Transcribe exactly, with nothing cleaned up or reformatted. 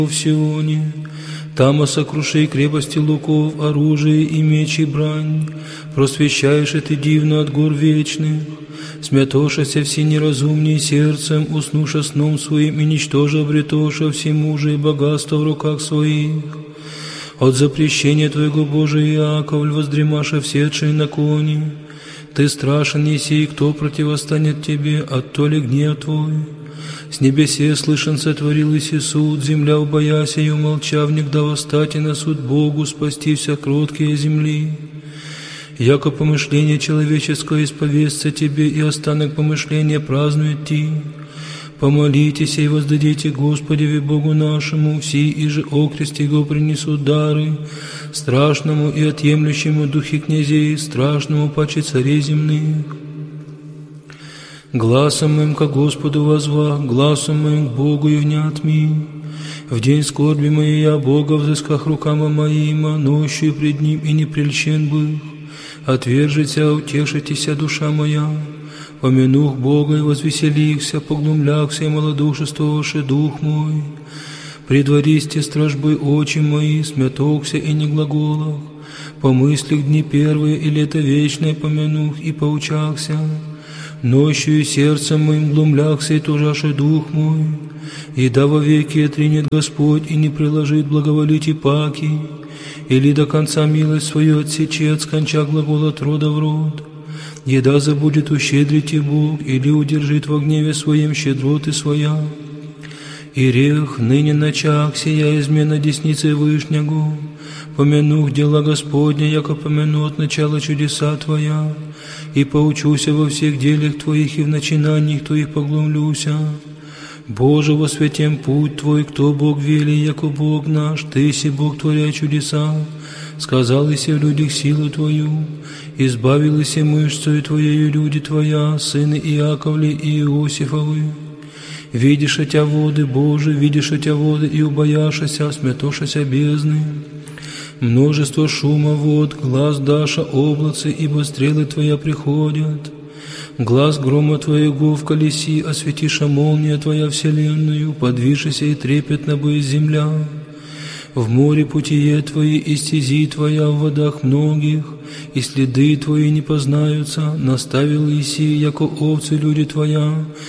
в Сионе. Там осокруши крепости луков, оружие и меч и брань. Просвещаешь ты дивно от гор вечных. Смятошася все неразумней сердцем, уснуша сном своим и ничтоже обретоша всемужие и богатство в руках своих. От запрещения Твоего, Божия, Иаковль, воздремаша всетший на коне. Ты страшен, еси, кто противостанет Тебе, оттоли гнев Твой. С небесе слышен сотворил иси суд, земля убояся и умолчав, негда восстать и на суд Богу, спасти вся кроткие земли. Яко помышление человеческое исповестся Тебе, и останок помышления празднует Ти. Помолитесь и воздадите Господеве Богу нашему, все и же окрест Его принесут дары, страшному и отъемлющему духи князей, страшному паче царей земных. Гласом моим ко Господу возва, гласом моим к Богу и внят ми. В день скорби моей я Бога взысках рукама моима, нощью пред Ним и не прельщен был. Отвержися, утешитеся, душа моя. Помянух Бога и возвеселихся, поглумлякся и малодушествовавши дух мой. Предвористе стражбы очи мои, смятокся и не глаголах. По мыслях дни первые и лето вечное помянух и поучахся. Нощью и сердцем моим глумлякся и тужаши дух мой. И да вовеки отринет Господь и не приложит благоволить и паки, или до конца милость свою отсечет, сконча глагол от рода в род. Еда забудет ущедрить и Бог, или удержит во гневе своем щедроты своя. И рех ныне начах сия измена десницы Вышнего. Помянух дела Господня, яко помяну от начала чудеса Твоя. И поучуся во всех делах Твоих, и в начинаниях Твоих поглумлюся. Боже, во святем путь Твой, кто Бог вели, яко Бог наш, Ты си Бог, творя чудеса. Сказал иси в людях силу Твою, избавил иси мышцею Твоею люди Твоя, сыны Иаковли и Иосифовы. Видишь отя воды, Боже, видишь отя воды, и убояшася, смятошася бездны. Множество шума вод, глаз даша облацы, ибо стрелы Твоя приходят. Глаз грома Твоего в колеси, осветиша молния Твоя вселенную, подвижися и трепетно будет земля. В море путие Твои и стези Твоя в водах многих, и следы Твои не познаются, наставил Иси, яко овцы люди Твоя,